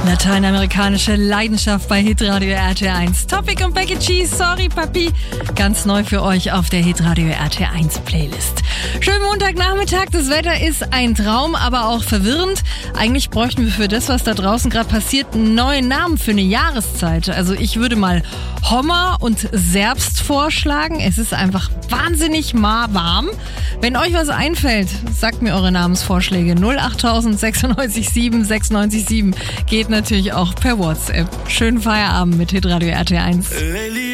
Lateinamerikanische Leidenschaft bei Hitradio RT1. Topic und Becky G, sorry Papi. Ganz neu für euch auf der Hitradio RT1 Playlist. Schönen Montagnachmittag, das Wetter ist ein Traum, aber auch verwirrend. Eigentlich bräuchten wir für das, was da draußen gerade passiert, einen neuen Namen für eine Jahreszeit. Also ich würde mal Hommer und Serbst vorschlagen. Es ist einfach wahnsinnig warm. Wenn euch was einfällt, sagt mir eure Namensvorschläge. 08000 96 7 96 7 geht natürlich auch per WhatsApp. Schönen Feierabend mit Hitradio RT1.